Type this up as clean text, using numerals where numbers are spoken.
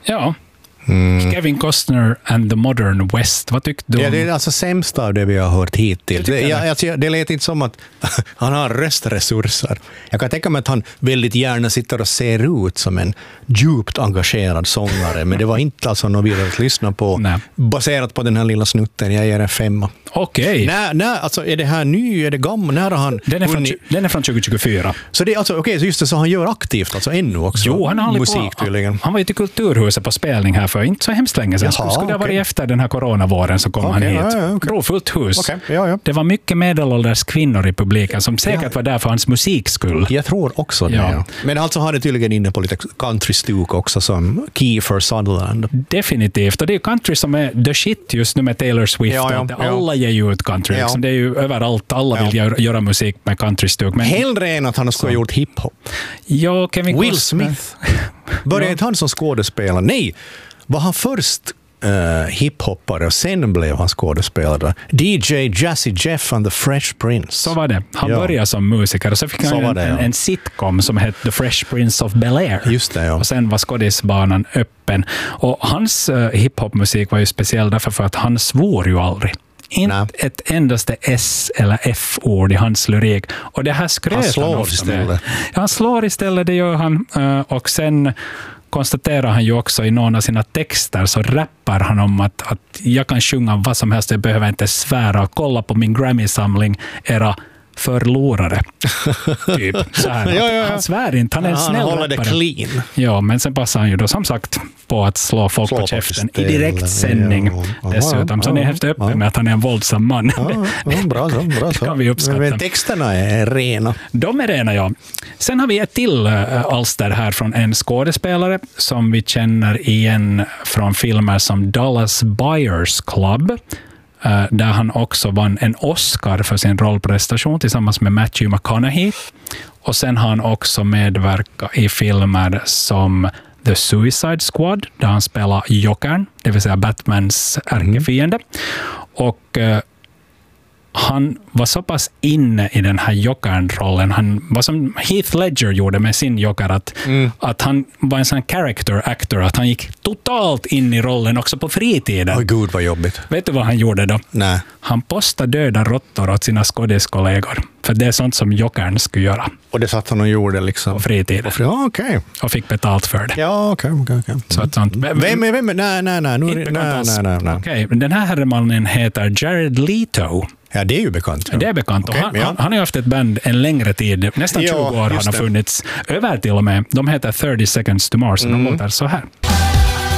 Ja. Kevin Costner and the Modern West. Vad tyckte du? Ja, det är alltså sämsta av det vi har hört hittills. Det lät inte som att han har röstresurser. Jag kan tänka mig att han väldigt gärna sitter och ser ut som en djupt engagerad sångare, men det var inte alltså något vidare att lyssna på. Nej. Baserat på den här lilla snutten. Jag ger en 5. Okej. Nej, alltså är det här ny, är det gammal? När har han den är från 2024. Så det är alltså okej, så just det, så han gör aktivt alltså ännu också. Jo, han har musik tydligen. Han var ju till Kulturhuset på spelning här för inte så hemskt länge sedan. Skulle det ha varit efter den här coronavåren så kom han hit. Ja. Fullt hus. Ja. Det var mycket medelålders kvinnor i publiken som säkert var där för hans musikskull. Jag tror också det. Ja. Men alltså har det tydligen inne på lite country-stuk också som Kiefer Sutherland. Definitivt. Och det är country som är the shit just nu med Taylor Swift. Alla ger ju ut country. Liksom. Det är ju överallt. Alla vill göra musik med country-stuk. Men hellre än att han skulle ha gjort hiphop. Ja, Kevin Will Smith. Började inte han som skådespelare? Nej, var han först hiphoppare och sen blev han skådespelare. DJ Jazzy Jeff and the Fresh Prince. Så var det. Han började som musiker och så fick han en sitcom som hette The Fresh Prince of Bel-Air. Just det, ja. Och sen var skådisbanan öppen. Och hans hiphopmusik var ju speciell därför för att han svor ju aldrig. Inte ett endaste S- eller F-ord i hans lyrik. Och det här skröt han ofta med. Ja, han slår istället, det gör han. Och sen konstaterar han ju också i någon av sina texter så rappar han om att jag kan sjunga vad som helst, jag behöver inte svära. Kolla på min Grammy-samling, era förlorare. Typ så här. Han svär inte, han är en snäll rappare. Han håller det clean. Ja, men sen passar han ju då som sagt på att slå folk på käften i direktsändning dessutom. Så han är helt öppen med att han är en våldsam man. Bra så. Det kan vi uppskatta. Men texterna är rena. De är rena, ja. Sen har vi ett till alster här från en skådespelare som vi känner igen från filmer som Dallas Buyers Club, där han också vann en Oscar för sin rollprestation tillsammans med Matthew McConaughey. Och sen har han också medverkat i filmer som The Suicide Squad, där han spelar Jokern, det vill säga Batmans ärkefiende. Och han var så pass inne i den här Jokern-rollen. Han var som Heath Ledger gjorde med sin Joker, att han var en sån character actor, att han gick totalt in i rollen också på fritiden. Oj gud vad jobbigt. Vet du vad han gjorde då? Nej. Han postade döda råttor åt sina skådiskollegor. För det är sånt som Jokern skulle göra. Och det satt han och gjorde liksom? På fritiden. Ja, okej. Och fick betalt för det. Ja, okej. Så att sånt. Vem? Nej. Okej, den här herremannen heter Jared Leto. Ja, det är ju bekant. Ja. Det är bekant. Okay, han har ju haft ett band en längre tid. Nästan 20 år har han funnits. Över till och med. De heter 30 Seconds to Mars. De låter så här.